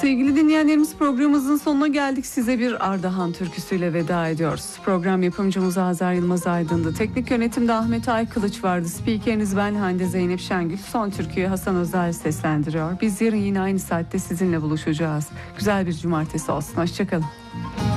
Sevgili dinleyenlerimiz, programımızın sonuna geldik. Size bir Ardahan türküsüyle veda ediyoruz. Program yapımcımız Azar Yılmaz Aydın'dı. Teknik yönetimde Ahmet Aykılıç vardı. Spikeriniz ben Hande Zeynep Şengül. Son türküyü Hasan Özel seslendiriyor. Biz yarın yine aynı saatte sizinle buluşacağız. Güzel bir cumartesi olsun. Hoşçakalın.